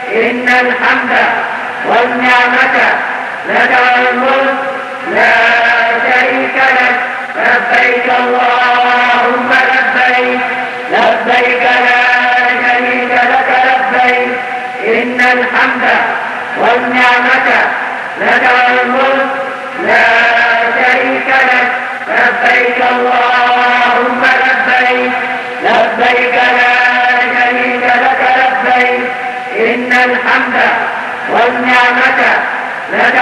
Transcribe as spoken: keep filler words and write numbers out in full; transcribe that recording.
إن الحمد والنعمة لك والملك لا شريك لك. لبيك اللهم لبيك لبيك لا شريك لك لبيك. إن الحمد والنعمة لك والملك لا شريك لك. لبيك اللهم لبيك لبيك لا شريك لك لبيك. إن الحمد والنعمة لك